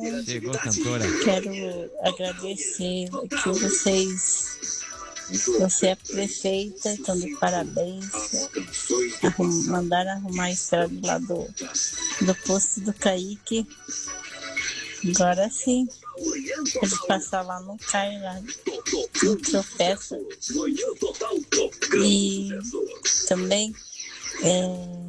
Chegou, cantora. quero agradecer que você é prefeita, então de parabéns. Mandaram arrumar a estrada lá do posto do Kaique. Agora sim, eles passar lá não cai lá, não tropeça. E também